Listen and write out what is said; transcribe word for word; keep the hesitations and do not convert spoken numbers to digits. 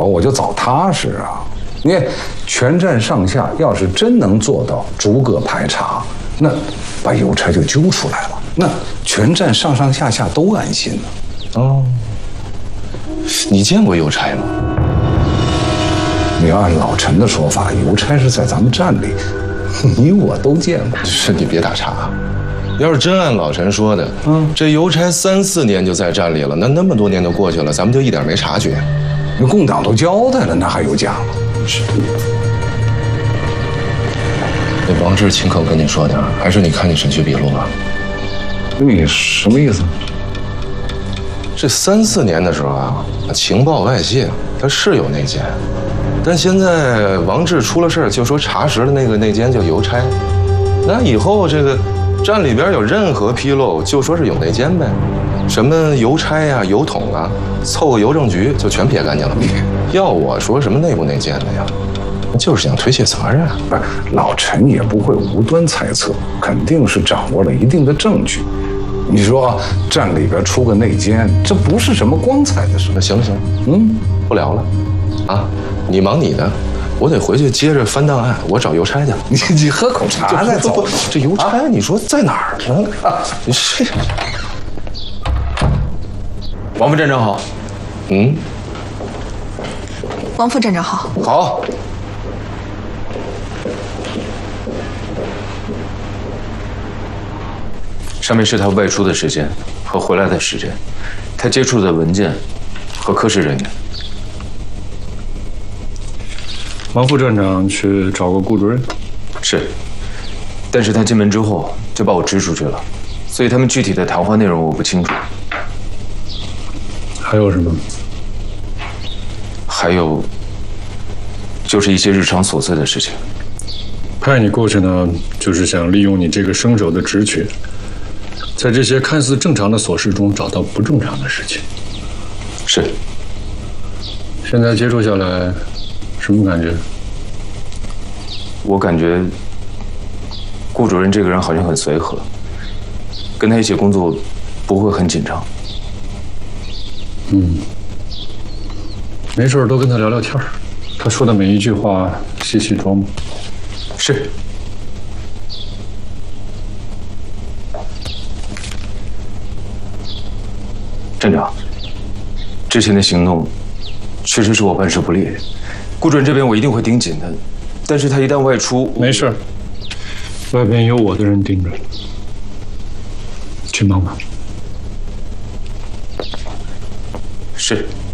我就早踏实啊。你看，全站上下要是真能做到逐个排查，那把邮差就揪出来了，那全站上上下下都安心了。 哦，你见过邮差吗？ 你要按老陈的说法，邮差是在咱们站里，你我都见过。 是你别打岔。要是真按老陈说的，嗯，这邮差三四年就在站里了，那那么多年都过去了，咱们就一点没察觉。 那共党都交代了，那还有假吗？ 是。那王志亲口跟你说的，还是你看你审讯笔录啊？ 你什么意思？ 这三四年的时候啊，情报外泄，他是有内奸，但现在王志出了事，就说查实了那个内奸叫邮差，那以后这个站里边有任何纰漏，就说是有内奸呗，什么邮差呀、邮筒啊，凑个邮政局就全撇干净了。要我说什么内部内奸的呀，就是想推卸责任。 不是，老陈也不会无端猜测，肯定是掌握了一定的证据。你说站里边出个内奸，这不是什么光彩的事。 那行了行了，嗯，不聊了，啊，你忙你的，我得回去接着翻档案，我找邮差去。 你你喝口茶再走。 这邮差、啊、你说在哪儿呢？啊、你是王副站长好。 嗯。 王副站长好。 好。 上面是他外出的时间和回来的时间，他接触的文件和科室人员。 王副站长去找过顾主任？ 是，但是他进门之后就把我支出去了，所以他们具体的谈话内容我不清楚。 还有什么？ 还有，就是一些日常琐碎的事情。 派你过去呢，就是想利用你这个生手的职权，在这些看似正常的琐事中找到不正常的事情。 是。 现在接触下来，什么感觉？ 我感觉顾主任这个人好像很随和，跟他一起工作不会很紧张。 嗯，没事多跟他聊聊天，他说的每一句话细细琢磨。 是。站长，之前的行动确实是我办事不力，顾主任这边我一定会盯紧的。但是他一旦外出， 没事，外边有我的人盯着，去忙吧。 是。